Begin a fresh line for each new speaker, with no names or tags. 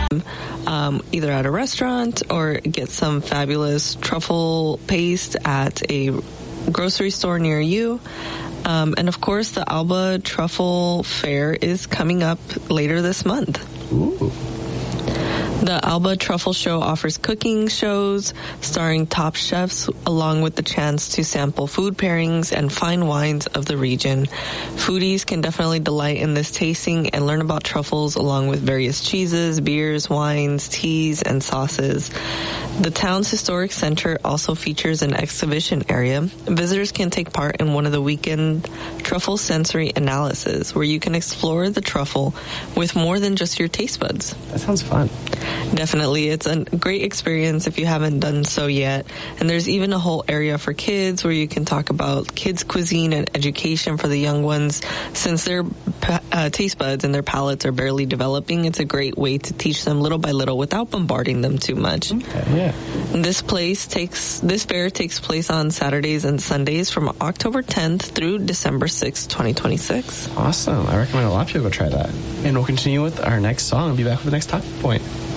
either at a restaurant or get some fabulous truffle paste at a grocery store near you. And of course, the Alba Truffle Fair is coming up later this month.
Ooh.
The Alba Truffle Show offers cooking shows starring top chefs, along with the chance to sample food pairings and fine wines of the region. Foodies can definitely delight in this tasting and learn about truffles along with various cheeses, beers, wines, teas, and sauces. The town's historic center also features an exhibition area. Visitors can take part in one of the weekend truffle sensory analysis, where you can explore the truffle with more than just your taste buds.
That sounds fun.
Definitely. It's a great experience if you haven't done so yet. And there's even a whole area for kids where you can talk about kids' cuisine and education for the young ones. Since their taste buds and their palates are barely developing, it's a great way to teach them little by little without bombarding them too much.
Okay, yeah.
This fair takes place on Saturdays and Sundays from October 10th through December 6th, 2026.
Awesome. I recommend a lot of people go try that. And we'll continue with our next song and be back with the next talking point.